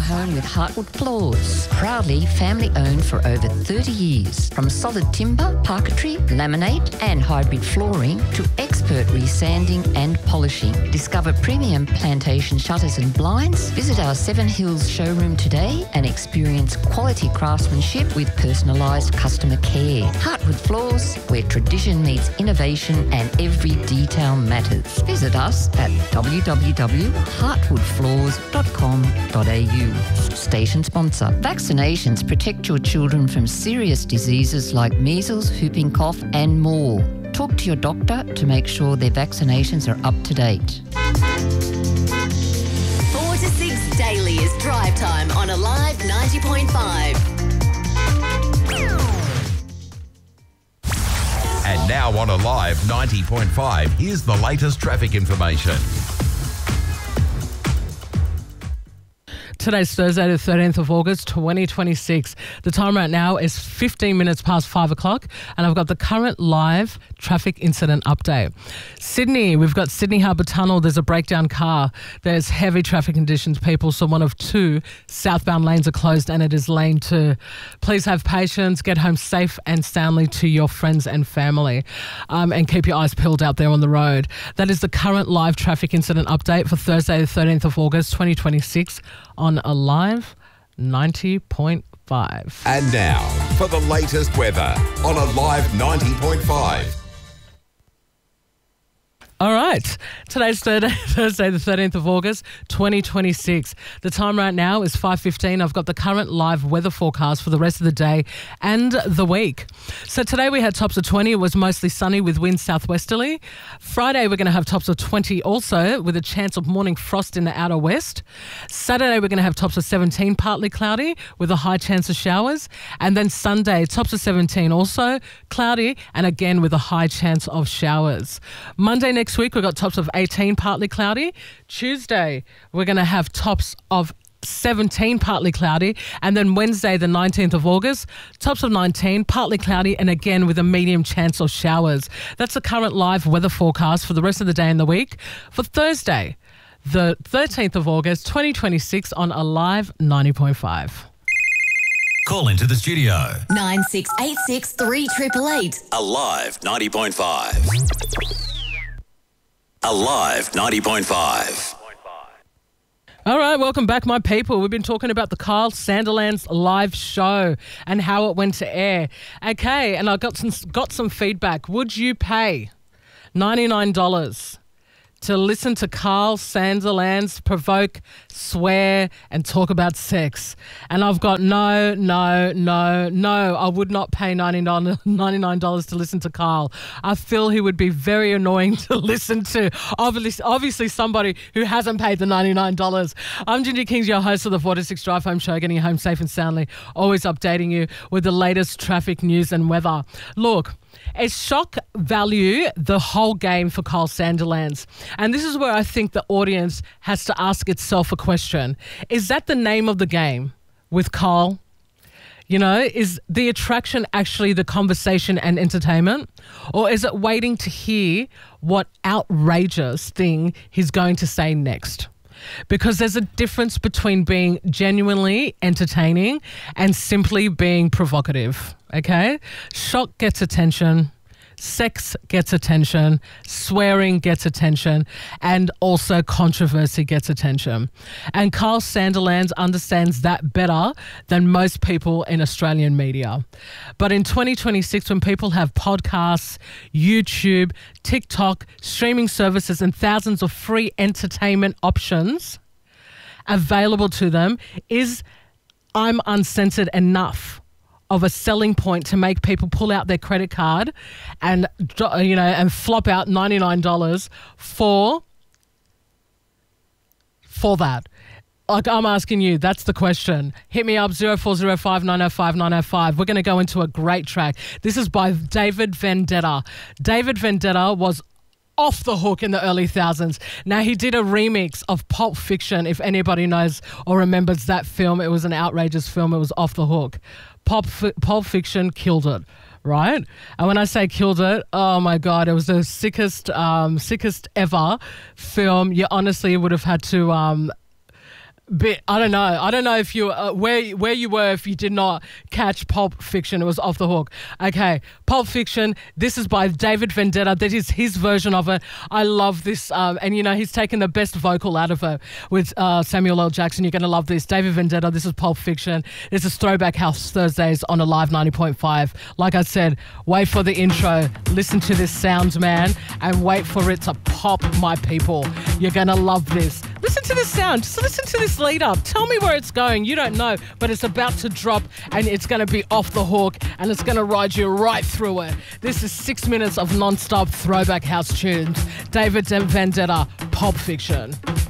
home with Heartwood Floors. Proudly family-owned for over 30 years. From solid timber, parquetry, laminate and hybrid flooring to expert resanding and polishing. Discover premium plantation shutters and blinds. Visit our Seven Hills showroom today and experience quality craftsmanship with personalised customer care. Heartwood Floors, where tradition meets innovation and every detail matters. Visit us at www.heartwoodfloors.com.au. Station sponsor. Vaccinations protect your children from serious diseases like measles, whooping cough and more. Talk to your doctor to make sure their vaccinations are up to date. 4 to 6 daily is drive time on Alive 90.5. And now on Alive 90.5, here's the latest traffic information. Today's Thursday, the 13th of August, 2026. The time right now is 15 minutes past 5 o'clock, and I've got the current live traffic incident update. Sydney, we've got Sydney Harbour Tunnel. There's a breakdown car. There's heavy traffic conditions, people, so one of two southbound lanes are closed, and it is lane 2. Please have patience, get home safe and soundly to your friends and family, and keep your eyes peeled out there on the road. That is the current live traffic incident update for Thursday, the 13th of August, 2026. On Alive 90.5. And now for the latest weather on Alive 90.5. All right. Today's Thursday, the 13th of August, 2026. The time right now is 5:15. I've got the current live weather forecast for the rest of the day and the week. So today we had tops of 20. It was mostly sunny with winds southwesterly. Friday we're going to have tops of 20 also with a chance of morning frost in the outer west. Saturday we're going to have tops of 17, partly cloudy with a high chance of showers. And then Sunday, tops of 17 also, cloudy and again with a high chance of showers. Monday next week, we've got tops of 18, partly cloudy. Tuesday, we're going to have tops of 17, partly cloudy. And then Wednesday, the 19th of August, tops of 19, partly cloudy, and again with a medium chance of showers. That's the current live weather forecast for the rest of the day and the week. For Thursday, the 13th of August, 2026 on Alive 90.5. Call into the studio. 9686 3888. Alive 90.5. Alive 90.5. All right, welcome back, my people. We've been talking about the Kyle Sandilands live show and how it went to air. Okay, and I got some feedback. Would you pay $99 to listen to Kyle Sandilands provoke, swear, and talk about sex? And I've got no. I would not pay $99 to listen to Kyle. I feel he would be very annoying to listen to. Obviously somebody who hasn't paid the $99. I'm Ginger Kings, your host of the 4 to 6 Drive Home Show, getting you home safe and soundly, always updating you with the latest traffic news and weather. Look, it's shock value the whole game for Kyle Sandilands. And this is where I think the audience has to ask itself a question. Is that the name of the game with Kyle? You know, is the attraction actually the conversation and entertainment? Or is it waiting to hear what outrageous thing he's going to say next? Because there's a difference between being genuinely entertaining and simply being provocative, okay? Shock gets attention, sex gets attention, swearing gets attention, and also controversy gets attention. And Kyle Sandilands understands that better than most people in Australian media. But in 2026, when people have podcasts, YouTube, TikTok, streaming services, and thousands of free entertainment options available to them, is I'm uncensored enough of a selling point to make people pull out their credit card and, you know, and flop out $99 for that? Like, I'm asking you, that's the question. Hit me up, 0405 905 905. We're going to go into a great track. This is by David Vendetta. David Vendetta was off the hook in the early thousands. Now, he did a remix of Pulp Fiction, if anybody knows or remembers that film. It was an outrageous film. It was off the hook. Pulp Fiction killed it, right? And when I say killed it, oh my God, it was the sickest ever film. You honestly would have had to bit. I don't know if you where you were if you did not catch Pulp Fiction. It was off the hook. Okay, Pulp Fiction. This is by David Vendetta. That is his version of it. I love this, and you know he's taken the best vocal out of it with Samuel L. Jackson. You're gonna love this. David Vendetta. This is Pulp Fiction. This is Throwback House Thursdays on Alive 90.5. Like I said, wait for the intro. Listen to this sound, man, and wait for it to pop, my people. You're gonna love this. Listen to this sound. Just listen to this lead up. Tell me where it's going. You don't know, but it's about to drop and it's going to be off the hook and it's going to ride you right through it. This is 6 minutes of non-stop throwback house tunes. David Vendetta, Pulp Fiction.